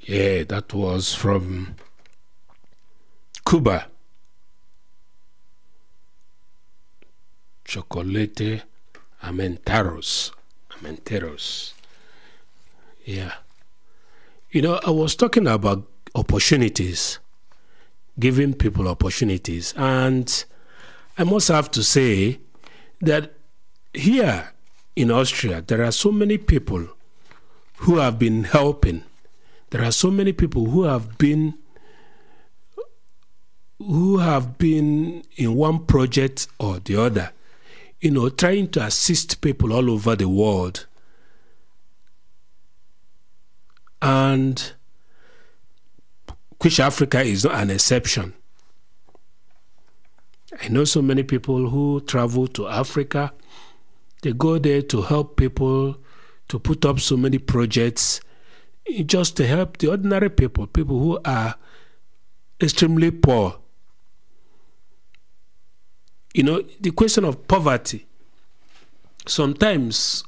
Yeah, that was from Cuba. Chocolate Amenteros. Yeah. You know, I was talking about opportunities, giving people opportunities. And I must have to say that here in Austria, there are so many people who have been helping. There are so many people who have been in one project or the other, you know, trying to assist people all over the world. And which Africa is not an exception. I know so many people who travel to Africa. They go there to help people, to put up so many projects, just to help the ordinary people who are extremely poor. You know, the question of poverty, sometimes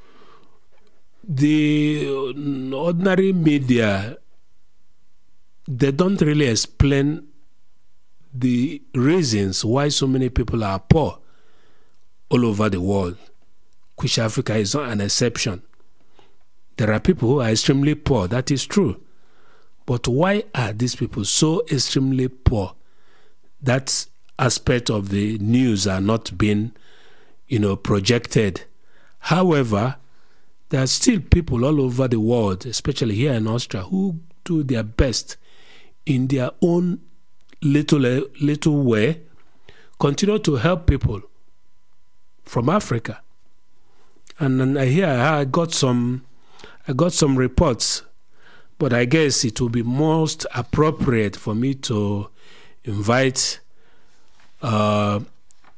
the ordinary media, they don't really explain the reasons why so many people are poor all over the world, which Africa is not an exception. There are people who are extremely poor, that is true. But why are these people so extremely poor? That aspect of the news are not being, you know, projected. However, there are still people all over the world, especially here in Austria, who do their best in their own little way, continue to help people from Africa. And I got some reports, but I guess it will be most appropriate for me to invite one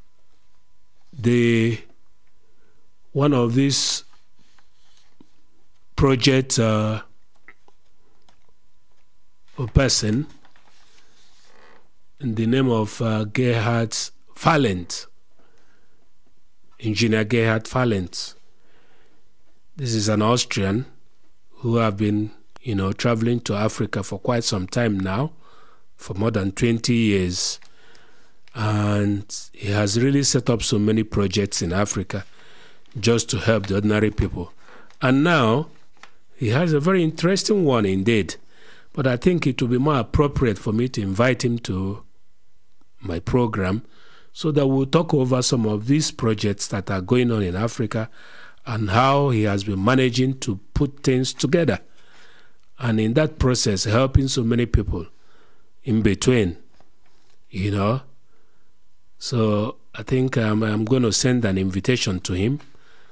of these project person in the name of Gerhard Fallent, Engineer Gerhard Fallent. This is an Austrian who have been, you know, traveling to Africa for quite some time now, for more than 20 years. And he has really set up so many projects in Africa just to help the ordinary people. And now he has a very interesting one indeed. But I think it will be more appropriate for me to invite him to my program so that we'll talk over some of these projects that are going on in Africa and how he has been managing to put things together. And in that process, helping so many people in between, you know. So I think I'm going to send an invitation to him.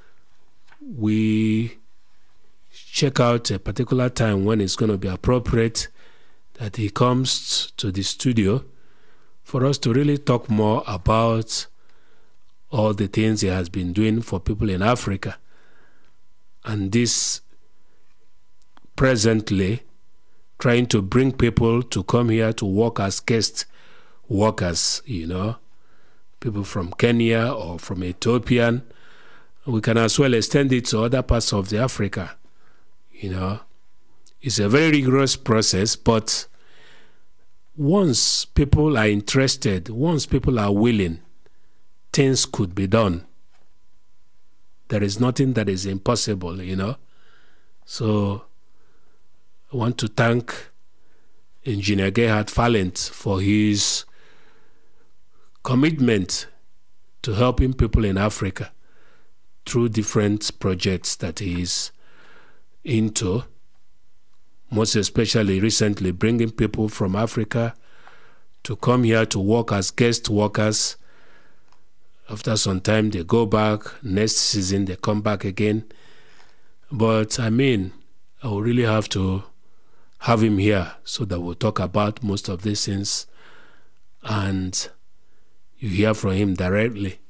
We check out a particular time when it's going to be appropriate that he comes to the studio for us to really talk more about all the things he has been doing for people in Africa. And this presently trying to bring people to come here to work as guest workers, you know, people from Kenya or from Ethiopia. We can as well extend it to other parts of the Africa, you know. It's a very rigorous process, but once people are interested, once people are willing, things could be done. There is nothing that is impossible, you know. So I want to thank Engineer Gerhard Fallent for his commitment to helping people in Africa through different projects that he is into, most especially recently bringing people from Africa to come here to work as guest workers. After some time, they go back. Next season, they come back again. But I mean, I will really have to have him here so that we'll talk about most of these things and you hear from him directly.